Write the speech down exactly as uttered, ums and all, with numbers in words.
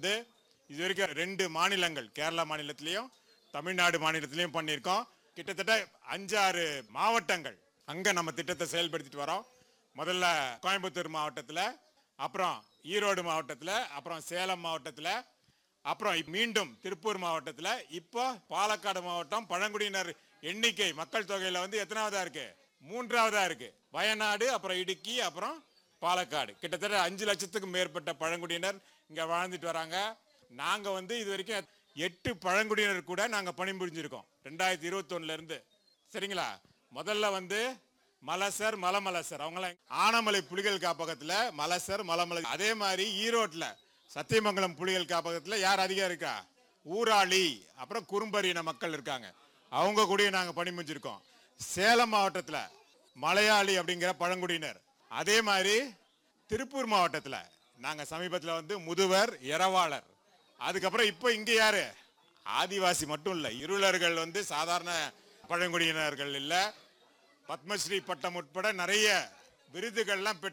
வந்து இது வரைக்கும் ரெண்டு மாநிலங்கள், கேரளா மாநிலத்திலையும் தமிழ்நாடு மாநிலத்திலையும் பண்ணியிருக்கோம். கிட்டத்தட்ட அஞ்சாறு மாவட்டங்கள் அங்க நம்ம திட்டத்தை செயல்படுத்திட்டு வரோம். முதல்ல கோயம்புத்தூர் மாவட்டத்தில், அப்புறம் ஈரோடு மாவட்டத்தில், அப்புறம் சேலம் மாவட்டத்தில், அப்புறம் மீண்டும் திருப்பூர் மாவட்டத்தில், இப்போ பாலக்காடு மாவட்டம். பழங்குடியினர் எண்ணிக்கை மக்கள் தொகையில வந்து எத்தனாவதா இருக்கு? மூன்றாவதா இருக்கு. வயநாடு, அப்புறம் இடுக்கி, அப்புறம் பாலக்காடு. கிட்டத்தட்ட அஞ்சு லட்சத்துக்கும் மேற்பட்ட பழங்குடியினர் இங்க வாழ்ந்துட்டு வராங்க. நாங்க வந்து இது வரைக்கும் எட்டு பழங்குடியினர் கூட நாங்க பணிபுரிஞ்சிருக்கோம் ரெண்டாயிரத்தி இருபத்தி ஒண்ணுல இருந்து. சரிங்களா? முதல்ல வந்து மலசர், மலமலசர் அவங்களாம் ஆனமலை புலிகள் காப்பகத்துல மலசர், மலமலை. அதே மாதிரி ஈரோட்ல சத்தியமங்கலம் புலிகள் காப்பகத்துல யார் அதிகம் இருக்கா? ஊராளி, அப்புறம் குறும்பரியின மக்கள் இருக்காங்க. அவங்க கூட நாங்க பணிபுரிஞ்சிருக்கோம். சேலம் மாவட்டத்துல மலையாளி அப்படிங்கிற பழங்குடியினர். அதே மாதிரி திருப்பூர் மாவட்டத்துல நாங்க சமீபத்தில் வந்து முதுவர், இரவாளர். அதுக்கப்புறம் இப்போ இங்க யாரு? ஆதிவாசி மட்டும் இல்ல, இருளர்கள் வந்து சாதாரண பழங்குடியினர்கள் இல்ல, பத்மஸ்ரீ பட்டம் உட்பட நிறைய விருதுகள்லாம் பெற்று